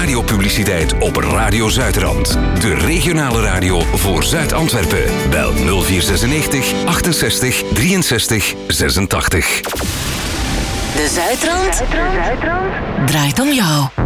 radiopubliciteit op Radio Zuidrand. De regionale radio voor Zuid-Antwerpen. Bel 0496 68 63 86. De Zuidrand draait om jou.